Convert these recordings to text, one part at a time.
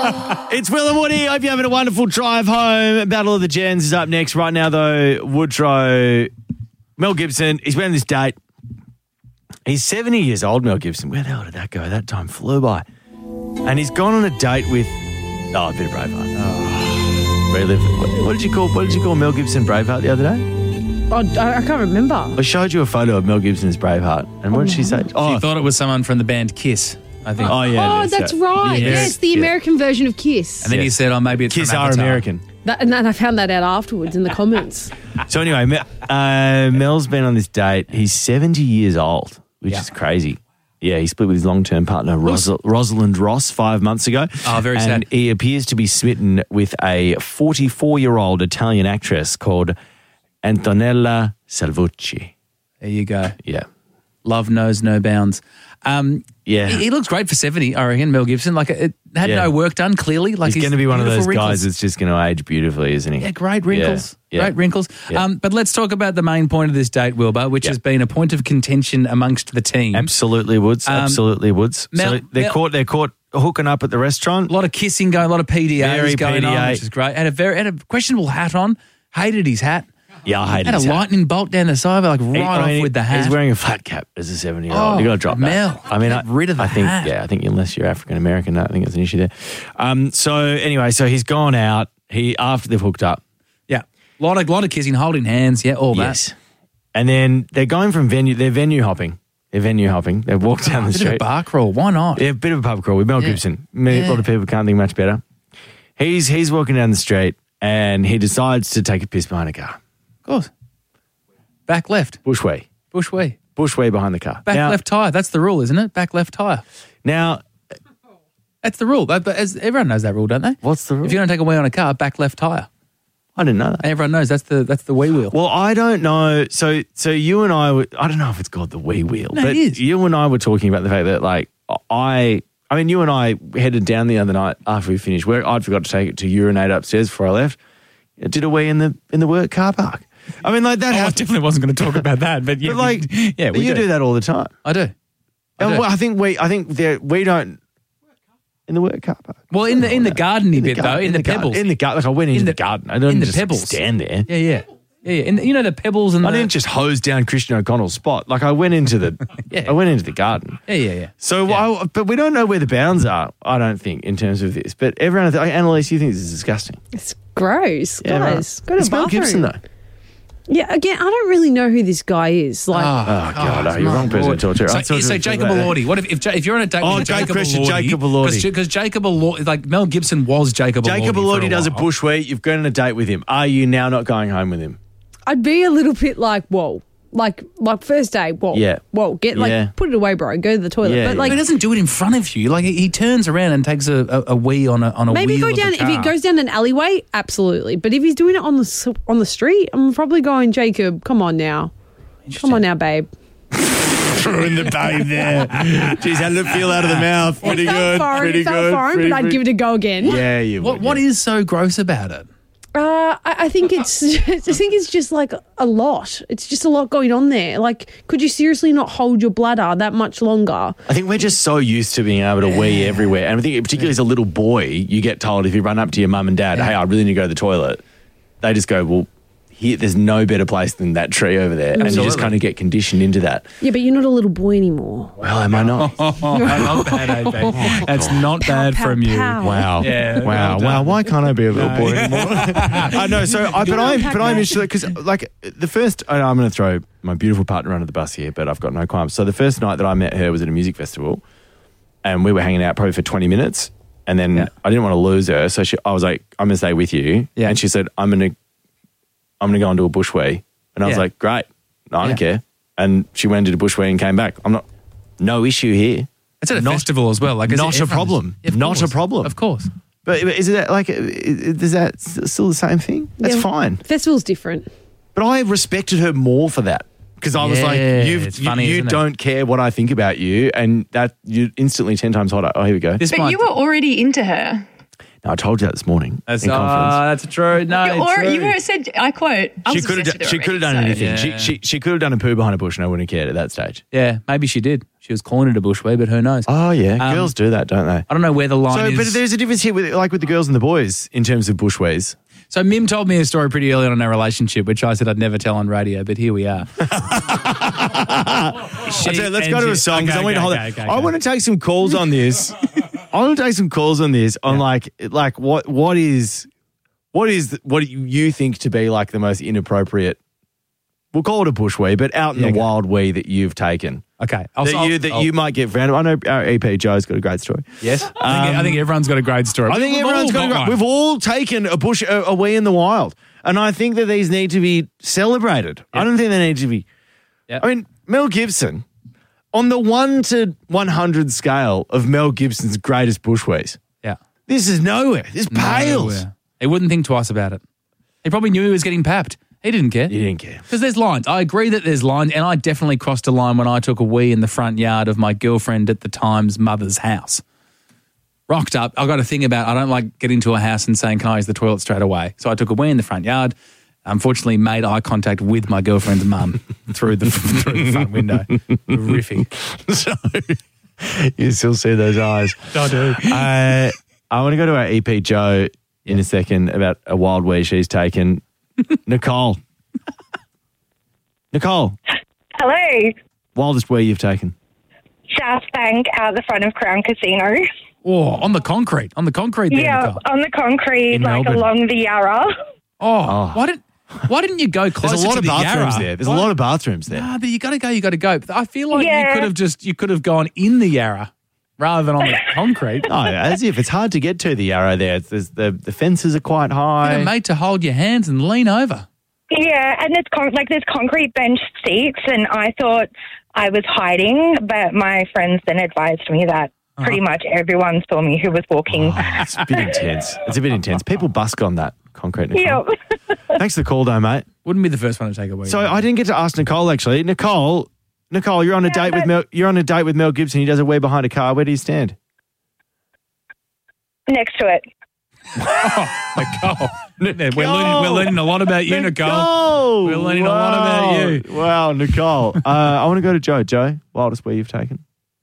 It's Will and Woody. Hope you're having a wonderful drive home. Battle of the Gens is up next. Right now, though, Woodrow, Mel Gibson, he's been on this date. He's 70 years old, Mel Gibson. Where the hell did that go? That time flew by. And he's gone on a date with, a bit of Braveheart. What did you call Mel Gibson Braveheart the other day? Oh, I can't remember. I showed you a photo of Mel Gibson's Braveheart. And what did she say? She thought it was someone from the band Kiss, I think. Oh, yeah. Oh, that's right. Yes, the American version of Kiss. And then you said, maybe it's Kiss from are Avatar. American. And I found that out afterwards in the comments. So anyway, Mel's been on this date. He's 70 years old, which is crazy. Yeah, he split with his long-term partner, Rosalind Ross, 5 months ago. Oh, very sad. And he appears to be smitten with a 44-year-old Italian actress called Antonella Salvucci. There you go. Yeah. Love knows no bounds. He looks great for 70, I reckon, Mel Gibson. Like, it had no work done, clearly. Like, he's going to be one of those wrinkles. guys that's just going to age beautifully, isn't he? Yeah, great wrinkles. Yeah. Great wrinkles. Yeah. But let's talk about the main point of this date, Wilbur, which has been a point of contention amongst the team. Absolutely, Woods. Absolutely, Woods. So they're caught hooking up at the restaurant. A lot of kissing going, a lot of PDAs going on, PDA. which is great. Had a questionable hat on. Hated his hat. Yeah, I hated Had his a hat. lightning bolt down the side, off with the hat. He's wearing a flat cap as a 70-year-old. Oh, You got to drop Mel, that. I mean, get rid of the hat. Yeah, I think unless you're African American, I think it's an issue there. So anyway, he's gone out. After they've hooked up. Yeah, a lot of kissing, holding hands. Yeah, all that. Yes. And then they're going from venue. They're venue hopping. They've walked down the A bit street. of a bar crawl. Why not? Yeah, a bit of a pub crawl with Mel Gibson. A lot of people can't think much better. He's walking down the street and he decides to take a piss behind a car. Of course. Back left. Bushway behind the car. Back left tyre. That's the rule, isn't it? Back left tyre. Now, that's the rule. But everyone knows that rule, don't they? What's the rule? If you're going to take a wee on a car, back left tyre. I didn't know that. Everyone knows that's the wee wheel. Well, I don't know. So you and I don't know if it's called the wee wheel, No, but it is. you and I were talking about the fact that, like, I mean, you and I headed down the other night after we finished work. I'd forgot to take it to urinate upstairs before I left. I did a wee in the work car park. I mean, like that. I definitely wasn't going to talk about that, but yeah, you do that all the time. I do. I think we don't in the work car park. Well, in the gardeny bit though, in the pebbles. In the garden, like I went into the garden. I didn't just pebbles. stand there. Yeah. You know the pebbles and I didn't just hose down Christian O'Connell's spot. Like I went into the, I went into the garden. Yeah. So, but we don't know where the bounds are. I don't think in terms of this. But everyone, Annalise, you think this is disgusting? It's gross, guys. Go to It's the Mel bathroom. Gibson though. Yeah, again, I don't really know who this guy is. Like, Oh God, no, you're wrong person to talk to. So Jacob Elordi. What if you're on a date with Jacob Elordi? Because Jacob Elordi, like Mel Gibson was Jacob Elordi. Jacob Elordi does a bushway. You've gone on a date with him. Are you now not going home with him? I'd be a little bit like, whoa. Like first day, whoa. Yeah. Whoa, put it away, bro. Go to the toilet. Yeah, but like, he doesn't do it in front of you. Like he turns around and takes a wee on a maybe wheel go down. of the car. If he goes down an alleyway, absolutely. But if he's doing it on the street, I'm probably going, Jacob. Come on now, babe. In the babe there. Jeez, how did it feel out of the mouth? Pretty good. It felt foreign, but I'd give it a go again. Yeah, you would. What is so gross about it? I think it's just like a lot. It's just a lot going on there. Like, could you seriously not hold your bladder that much longer? I think we're just so used to being able to wee everywhere. And I think particularly as a little boy, you get told if you run up to your mum and dad, hey, I really need to go to the toilet. They just go, well, here, there's no better place than that tree over there. And you just kind of get conditioned into that. Yeah, but you're not a little boy anymore. Well, am I not? Not bad, babe. That's not bad from you. Wow. Yeah. Wow. Why can't I be a little boy anymore? I know. So, but I'm interested because, like, the first. I'm going to throw my beautiful partner under the bus here, but I've got no qualms. So the first night that I met her was at a music festival, and we were hanging out probably for 20 minutes, and then I didn't want to lose her, so I was like, I'm going to stay with you, and she said, I'm going to go and do a bushway, and I was like, great, no, I don't care, and she went and did a bushway and came back. No issue here. It's at a festival as well. Like, not a problem. Not a problem. Of course. But is it like, is that still the same thing? That's fine. Festival's different. But I respected her more for that. Because I was like, you don't care what I think about you, and that you're instantly 10 times hotter. Oh, here we go. But you were already into her. I told you that this morning in conference. That's true. No, Or true. you said, I quote, I was She could have done anything. Yeah. She could have done a poo behind a bush and I wouldn't have cared at that stage. Yeah, maybe she did. She was calling it a bushway, but who knows? Oh, yeah. Girls do that, don't they? I don't know where the line is. But there's a difference here with the girls and the boys in terms of bushways. So Mim told me a story pretty early on in our relationship, which I said I'd never tell on radio, but here we are. Let's go to a song because I want to take some calls on this. I want to take some calls on this on like what do you think to be like the most inappropriate? We'll call it a bushway, but out in the wild wee that you've taken. Okay, you might get random. I know our EP Joe's got a great story. Yes, I think everyone's got a great story. I think everyone's got a great. We've all taken a wee in the wild, and I think that these need to be celebrated. Yep. I don't think they need to be. Yep. I mean, Mel Gibson, on the 1 to 100 scale of Mel Gibson's greatest bushways. Yeah, this is nowhere. This pales. Nowhere. He wouldn't think twice about it. He probably knew he was getting papped. He didn't care. He didn't care. Because there's lines. I agree that there's lines, and I definitely crossed a line when I took a wee in the front yard of my girlfriend at the time's mother's house. Rocked up. I got a thing about I don't like getting to a house and saying, can I use the toilet straight away? So I took a wee in the front yard. Unfortunately, made eye contact with my girlfriend's mum through the front window. Horrific. So you still see those eyes. I do. I want to go to our EP Joe in a second about a wild wee she's taken. Nicole. Hello. Wildest wee you've taken? South Bank out the front of Crown Casino. Oh, on the concrete. On the concrete there, Yeah, Nicole. on the concrete, In like Melbourne. along the Yarra. Oh. Why didn't you go closer There's a lot to of the bathrooms Yarra? there. There's a lot of bathrooms there. But you got to go. I feel like Yeah. you could have gone in the Yarra rather than on the concrete. No, as if it's hard to get to the Yarra there. The fences are quite high. They're made to hold your hands and lean over. Yeah, and there's concrete bench seats, and I thought I was hiding, but my friends then advised me that pretty much everyone saw me who was walking. It's a bit intense. It's a bit intense. People busk on that concrete, Nicole. Yep. Thanks for the call, though, mate. Wouldn't be the first one to take a wee. So I didn't get to ask Nicole, actually. Nicole, you're on a date with Mel. You're on a date with Mel Gibson. He does a wee behind a car. Where do you stand? Next to it. Nicole. We're learning a lot about you, Nicole. We're learning a lot about you. Wow, Nicole. I want to go to Joe. Joe, wildest wee you've taken?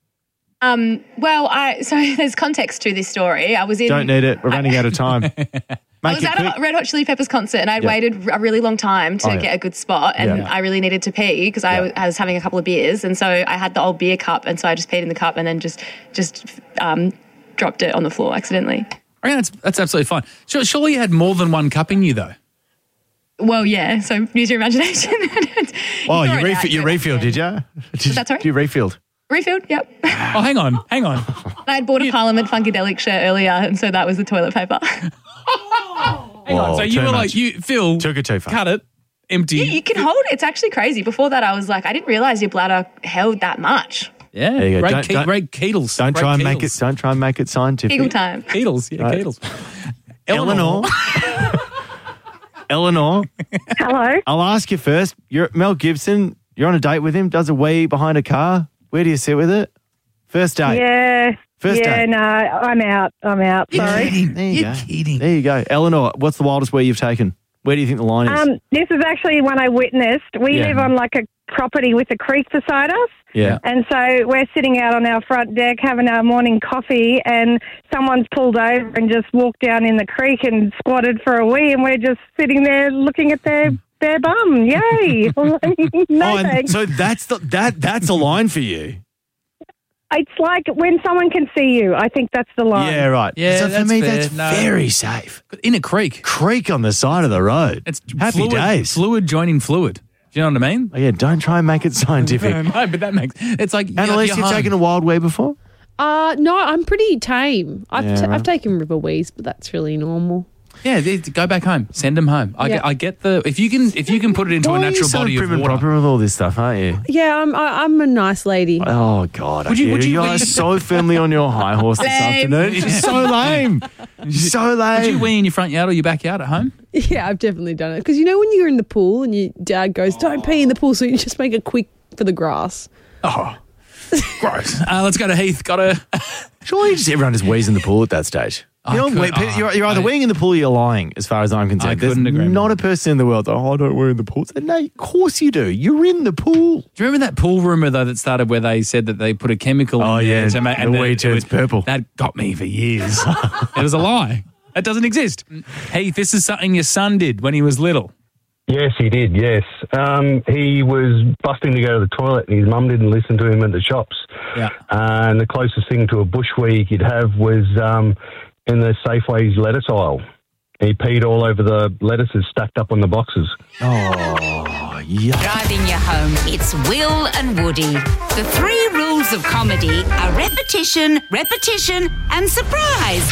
So there's context to this story. I was in. Don't need it. We're running out of time. I was at a Red Hot Chili Peppers concert and I'd waited a really long time to get a good spot and I really needed to pee because I was having a couple of beers and so I had the old beer cup and so I just peed in the cup and then just dropped it on the floor accidentally. I mean, that's absolutely fine. Surely you had more than one cup in you, though. Well, yeah, so use your imagination. Oh, you refilled, did you? That's right. You refilled? Refilled, yep. Oh, hang on. I had bought a Parliament Funkadelic shirt earlier and so that was the toilet paper. Hang on. So you were like, Phil, took it too far. Cut it, empty. Yeah, you can hold it. It's actually crazy. Before that, I was like, I didn't realise your bladder held that much. Yeah, there you go. Great Keatles. Don't try and make it scientific. Kegel time. Keatles, yeah, right. Keatles. Eleanor. Hello. I'll ask you first. You're Mel Gibson. You're on a date with him. Does a wee behind a car. Where do you sit with it? First date. Yeah. First date. No, I'm out. Sorry. You're kidding. There you go. Eleanor, what's the wildest wee you've taken? Where do you think the line is? This is actually one I witnessed. We live on like a property with a creek beside us. Yeah. And so we're sitting out on our front deck having our morning coffee and someone's pulled over and just walked down in the creek and squatted for a wee and we're just sitting there looking at their bum. Yay. Thanks. So that's a line for you. It's like when someone can see you. I think that's the line. Yeah, right. Yeah, so for me, fair. that's very safe. In a creek. Creek on the side of the road. It's happy days. Fluid joining fluid. Do you know what I mean? Oh, yeah, don't try and make it scientific. No, but that makes it's like. Annalise, you've taken a wild wee before? No, I'm pretty tame. I've taken river wees, but that's really normal. Yeah, go back home. Send them home. I get the if you can put it into a natural body of water. Proper with all this stuff, aren't you? Yeah, I'm a nice lady. Oh God! Would you are so firmly on your high horse this afternoon. It's just so lame. So lame. Would you wee in your front yard or your backyard at home? Yeah, I've definitely done it because you know when you're in the pool and your dad goes, "Don't pee in the pool," so you just make it quick for the grass. Oh, gross. Let's go to Heath. Surely just everyone just wheezes in the pool at that stage. You're either weeing in the pool or you're lying, as far as I'm concerned. I couldn't agree more. Not a person in the world, I don't wee in the pool. No, of course you do. You're in the pool. Do you remember that pool rumour, though, that started where they said that they put a chemical in there to make the wee turns purple. That got me for years. It was a lie. That doesn't exist. Heath, this is something your son did when he was little. Yes, he did, yes. He was busting to go to the toilet and his mum didn't listen to him at the shops. Yeah. And the closest thing to a bush wee he could have was in the Safeway's lettuce aisle. He peed all over the lettuces stacked up on the boxes. Oh, yeah. Driving you home, it's Will and Woody. The 3 rules of comedy are repetition, and surprise.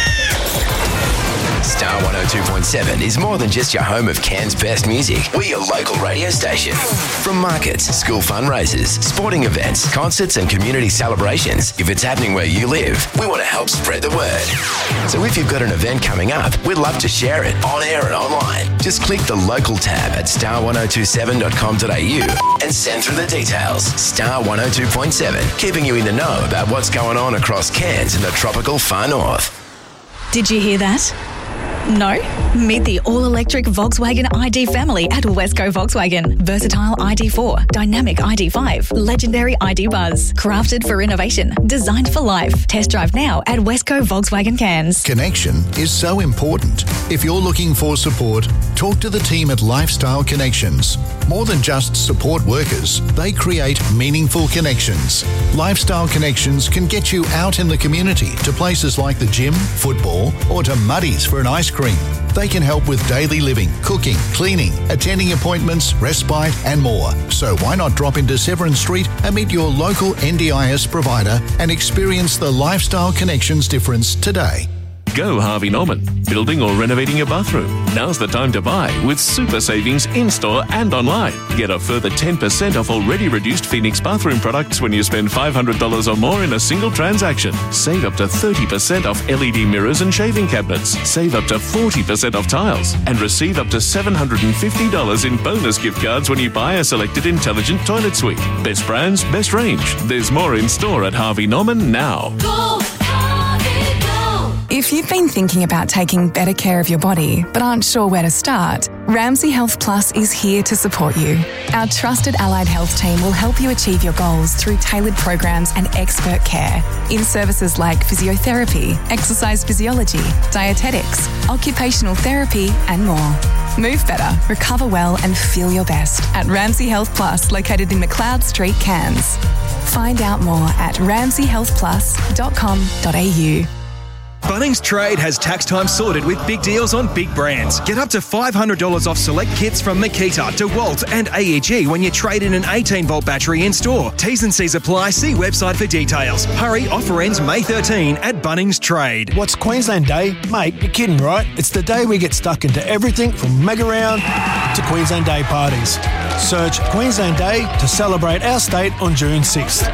Star 102.7 is more than just your home of Cairns' best music. We're your local radio station. From markets, school fundraisers, sporting events, concerts and community celebrations, if it's happening where you live, we want to help spread the word. So if you've got an event coming up, we'd love to share it on air and online. Just click the local tab at star1027.com.au and send through the details. Star 102.7, keeping you in the know about what's going on across Cairns and the tropical far north. Did you hear that? No? Meet the all-electric Volkswagen ID family at Wesco Volkswagen. Versatile ID4, dynamic ID5, legendary ID Buzz. Crafted for innovation, designed for life. Test drive now at Wesco Volkswagen Cairns. Connection is so important. If you're looking for support, talk to the team at Lifestyle Connections. More than just support workers, they create meaningful connections. Lifestyle Connections can get you out in the community to places like the gym, football, or to Muddy's for an ice cream. They can help with daily living, cooking, cleaning, attending appointments, respite and more. So why not drop into Severn Street and meet your local NDIS provider and experience the Lifestyle Connections difference today. Go Harvey Norman. Building or renovating your bathroom? Now's the time to buy with super savings in-store and online. Get a further 10% off already reduced Phoenix bathroom products when you spend $500 or more in a single transaction. Save up to 30% off LED mirrors and shaving cabinets. Save up to 40% off tiles. And receive up to $750 in bonus gift cards when you buy a selected intelligent toilet suite. Best brands, best range. There's more in store at Harvey Norman now. Go! If you've been thinking about taking better care of your body but aren't sure where to start, Ramsay Health Plus is here to support you. Our trusted allied health team will help you achieve your goals through tailored programs and expert care in services like physiotherapy, exercise physiology, dietetics, occupational therapy and more. Move better, recover well and feel your best at Ramsay Health Plus, located in McLeod Street, Cairns. Find out more at ramsayhealthplus.com.au. Bunnings Trade has tax time sorted with big deals on big brands. Get up to $500 off select kits from Makita, DeWalt and AEG when you trade in an 18-volt battery in store. T's and C's apply. See website for details. Hurry, offer ends May 13 at Bunnings Trade. What's Queensland Day? Mate, you're kidding, right? It's the day we get stuck into everything from mega round to Queensland Day parties. Search Queensland Day to celebrate our state on June 6th.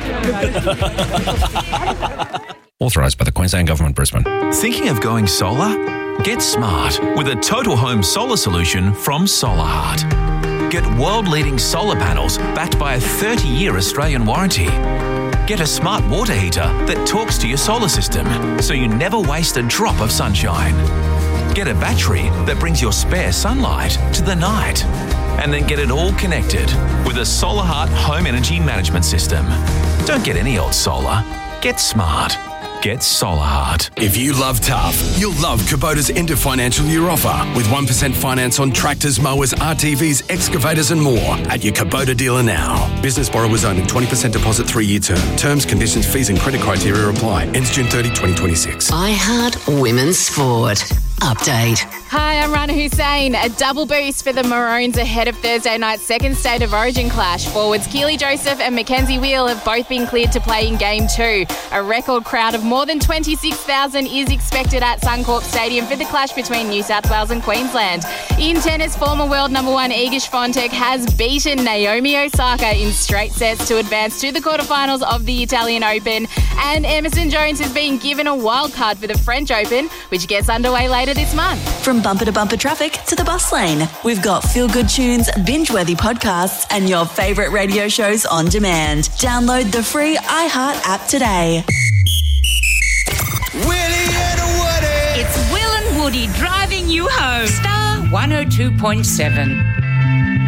Authorised by the Queensland Government, Brisbane. Thinking of going solar? Get smart with a total home solar solution from Solarheart. Get world-leading solar panels backed by a 30-year Australian warranty. Get a smart water heater that talks to your solar system so you never waste a drop of sunshine. Get a battery that brings your spare sunlight to the night. And then get it all connected with a Solarheart home energy management system. Don't get any old solar. Get smart. Get Solarheart. If you love tough, you'll love Kubota's end of financial year offer with 1% finance on tractors, mowers, RTVs, excavators and more at your Kubota dealer now. Business borrowers only. 20% deposit 3-year term. Terms, conditions, fees and credit criteria apply. Ends June 30, 2026. iHeart Women's Sport. Update. Hi, I'm Rana Hussein. A double boost for the Maroons ahead of Thursday night's second State of Origin clash. Forwards Keely Joseph and Mackenzie Wheel have both been cleared to play in Game 2. A record crowd of more than 26,000 is expected at Suncorp Stadium for the clash between New South Wales and Queensland. In tennis, former world number 1 Iga Swiatek has beaten Naomi Osaka in straight sets to advance to the quarterfinals of the Italian Open. And Emerson Jones has been given a wild card for the French Open, which gets underway later this month. From bumper to bumper traffic to the bus lane, we've got feel-good tunes, binge-worthy podcasts, and your favourite radio shows on demand. Download the free iHeart app today. Willie and Woody. Woody driving you home. Star 102.7.